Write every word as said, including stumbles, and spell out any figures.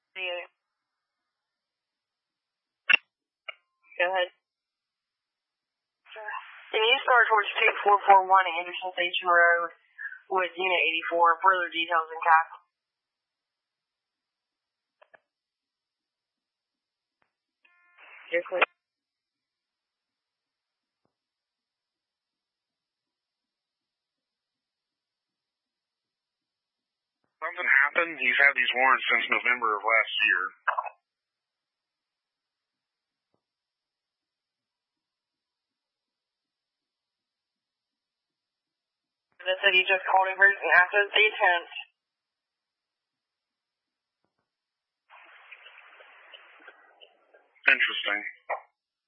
Yeah. Go ahead. Can you start towards two four four one Anderson Station Road with Unit eighty-four? Further details in C A C. You're clear. Something happened. He's had these warrants since November of last year. The city just called over and after the attempt. Interesting.